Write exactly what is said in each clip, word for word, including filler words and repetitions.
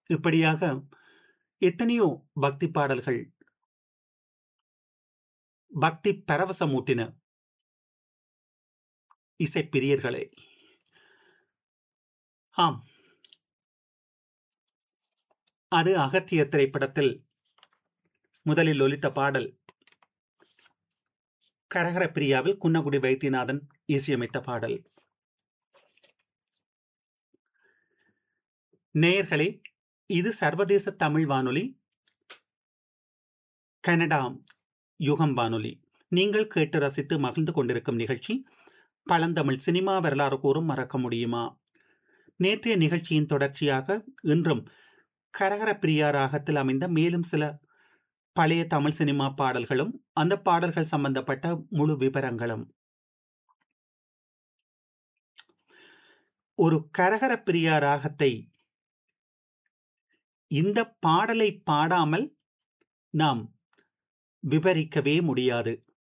இப்படியாக எத்தனையோ பக்தி பாடல்கள் பக்தி பரவசமூட்டின இசைப்பிரியர்களே. ஆம், அது அகத்தியர் திரைப்படத்தில் முதலில் ஒலித்த பாடல். கரகர பிரியாவில் குன்னக்குடி வைத்தியநாதன் இசையமைத்த பாடல். நேயர்களே, இது சர்வதேச தமிழ் வானொலி, கனடா யுகம் வானொலி. நீங்கள் கேட்டு ரசித்து மகிழ்ந்து கொண்டிருக்கும் நிகழ்ச்சி பழந்தமிழ் சினிமா வரலாறு கூறும் மறக்க முடியுமா. நேற்றைய நிகழ்ச்சியின் தொடர்ச்சியாக இன்றும் கரகர பிரியா ராகத்தில் அமைந்த மேலும் சில பழைய தமிழ் சினிமா பாடல்களும் அந்த பாடல்கள் சம்பந்தப்பட்ட முழு விவரங்களும். ஒரு கரகர பிரியா ராகத்தை இந்த பாடலை பாடாமல் நாம் விவரிக்கவே முடியாது.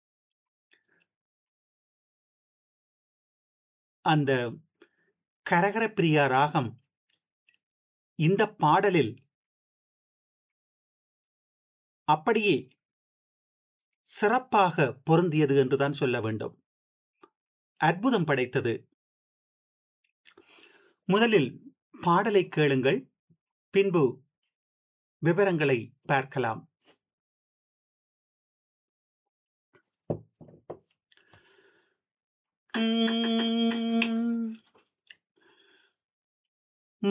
அந்த கரகர பிரியா ராகம் இந்த பாடலில் அப்படியே சிறப்பாக பொருந்தியது என்றுதான் சொல்ல வேண்டும். அற்புதம் படைத்தது. முதலில் பாடலை கேளுங்கள், பின்பு விவரங்களை பார்க்கலாம். உம்